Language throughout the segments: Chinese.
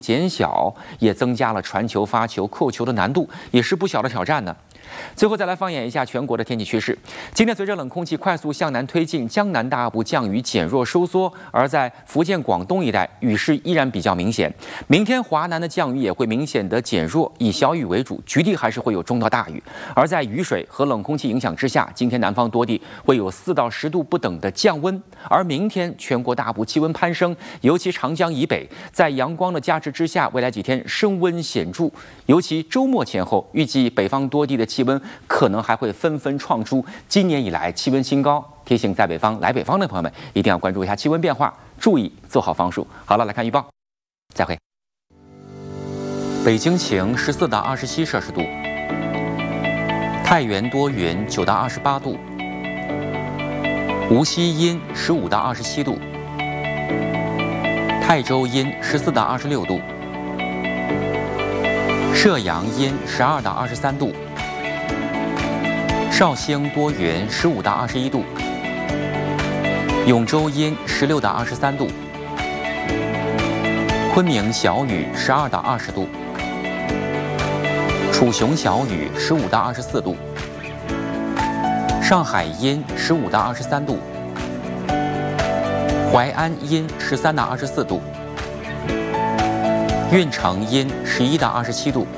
减小，也增加了传球、发球、扣球的难度，也是不小的挑战呢。最后再来放眼一下全国的天气趋势。今天随着冷空气快速向南推进，江南大部降雨减弱收缩，而在福建、广东一带雨势依然比较明显。明天华南的降雨也会明显的减弱，以小雨为主，局地还是会有中到大雨。而在雨水和冷空气影响之下，今天南方多地会有4到10度不等的降温。而明天全国大部气温攀升，尤其长江以北，在阳光的加持之下，未来几天升温显著。尤其周末前后，预计北方多地的气温可能还会纷纷创出今年以来气温新高。提醒在北方来北方的朋友们，一定要关注一下气温变化，注意做好防暑。好了，来看预报，再会。北京晴14到27摄氏度，太原多云9到28度，无锡阴15到27度，泰州阴14到26度，射阳阴12到23度，绍兴多云15到21度，永州阴16到23度，昆明小雨12到20度，楚雄小雨15到24度，上海阴15到23度，淮安阴13到24度，运城阴11到27度，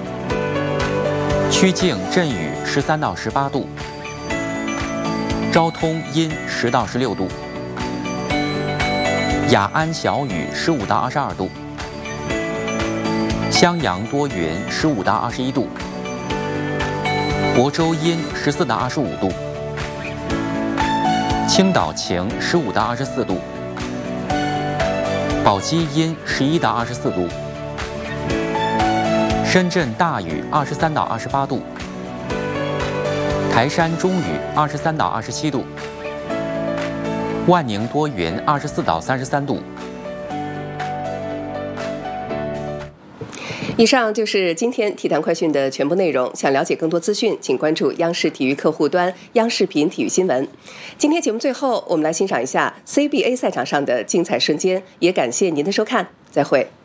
曲靖阵雨13到18度，昭通阴10到16度，雅安小雨15到22度，襄阳多云15到21度，亳州阴14到25度，青岛晴15到24度，宝鸡阴11到24度，深圳大雨23到28度，台山中雨23到27度，万宁多云24到33度。 以上就是今天体坛快讯的全部内容。想了解更多资讯，请关注央视体育客户端、央视频体育新闻。今天节目最后，我们来欣赏一下 CBA 赛场上的精彩瞬间，也感谢您的收看，再会。